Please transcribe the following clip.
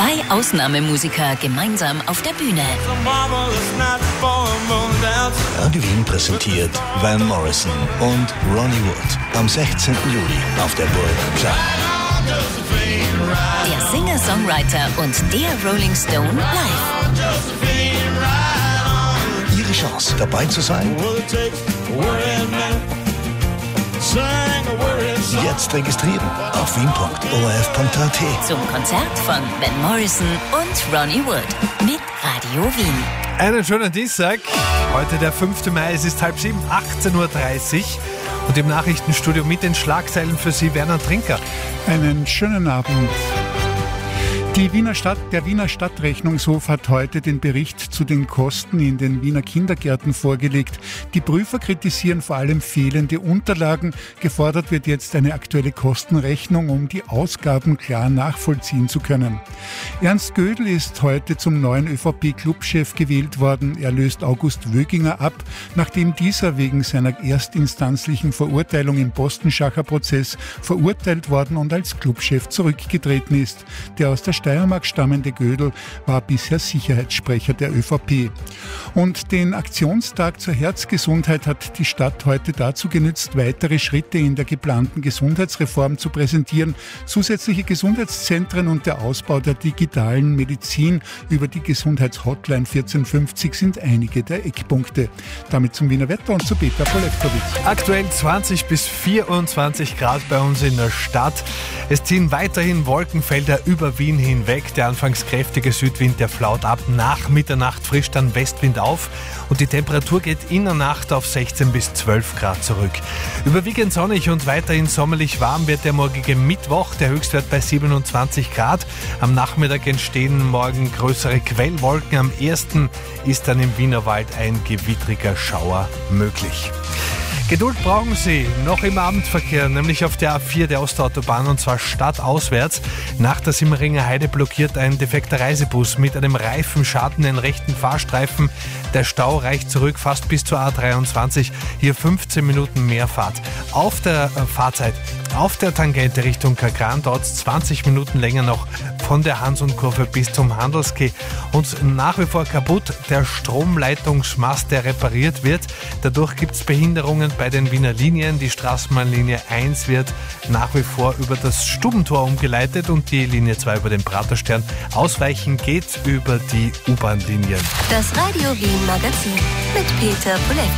Zwei Ausnahmemusiker gemeinsam auf der Bühne. Radio Wien präsentiert Van Morrison und Ronnie Wood am 16. Juli auf der Burg Klar. Der Singer-Songwriter und der Rolling Stone live. Ihre Chance, dabei zu sein? Jetzt registrieren auf wien.orf.at. Zum Konzert von Van Morrison und Ronnie Wood mit Radio Wien. Einen schönen Dienstag. Heute der 5. Mai, es ist 6:30, 18:30 Uhr. Und im Nachrichtenstudio mit den Schlagzeilen für Sie Werner Trinker. Einen schönen Abend. Der Wiener Stadtrechnungshof hat heute den Bericht zu den Kosten in den Wiener Kindergärten vorgelegt. Die Prüfer kritisieren vor allem fehlende Unterlagen. Gefordert wird jetzt eine aktuelle Kostenrechnung, um die Ausgaben klar nachvollziehen zu können. Ernst Gödel ist heute zum neuen ÖVP-Clubchef gewählt worden. Er löst August Wöginger ab, nachdem dieser wegen seiner erstinstanzlichen Verurteilung im Bostenschacher Prozess verurteilt worden und als Clubchef zurückgetreten ist. Der aus der Steiermark stammende Gödel war bisher Sicherheitssprecher der ÖVP. Und den Aktionstag zur Herzgesundheit hat die Stadt heute dazu genützt, weitere Schritte in der geplanten Gesundheitsreform zu präsentieren. Zusätzliche Gesundheitszentren und der Ausbau der digitalen Medizin über die Gesundheitshotline 1450 sind einige der Eckpunkte. Damit zum Wiener Wetter und zu Peter Polewkowitz. Aktuell 20 bis 24 Grad bei uns in der Stadt. Es ziehen weiterhin Wolkenfelder über Wien hinweg. Der anfangs kräftige Südwind, der flaut ab. Nach Mitternacht frischt dann Westwind auf und die Temperatur geht in der Nacht auf 16 bis 12 Grad zurück. Überwiegend sonnig und weiterhin sommerlich warm wird der morgige Mittwoch. Der Höchstwert bei 27 Grad. Am Nachmittag entstehen morgen größere Quellwolken. Am 1. ist dann im Wienerwald ein gewittriger Schauer möglich. Geduld brauchen Sie noch im Abendverkehr, nämlich auf der A4 der Ostautobahn, und zwar stadtauswärts. Nach der Simmeringer Heide blockiert ein defekter Reisebus mit einem Reifenschaden den rechten Fahrstreifen. Der Stau reicht zurück fast bis zur A23. Hier 15 Minuten mehr Fahrt. Auf der Fahrzeit auf der Tangente Richtung Kagran dauert es 20 Minuten länger noch von der Hansundkurve bis zum Handelskeh. Und nach wie vor kaputt der Stromleitungsmast, der repariert wird. Dadurch gibt es Behinderungen bei den Wiener Linien. Die Straßenbahnlinie 1 wird nach wie vor über das Stubentor umgeleitet und die Linie 2 über den Praterstern. Ausweichen geht über die U-Bahn-Linien. Das Radio Wien Magazin mit Peter Polewkowitz.